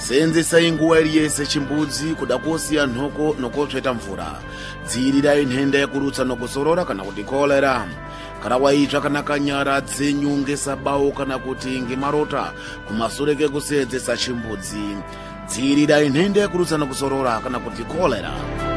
seenzesai nguwa iliyese chimbudzi kuda kosiya nthoko nokotsveta mvura. Dziwirirai nthenda yakurutsa nokusorora kana kuti kolera. Kana waitsva kana kanyara dzenyu ngesabawu kana kuti ngemarota kumasure kekuseenzesa chimbudzi. Dziwirirai nthenda yakurutsa nokusorora kana kuti kolera.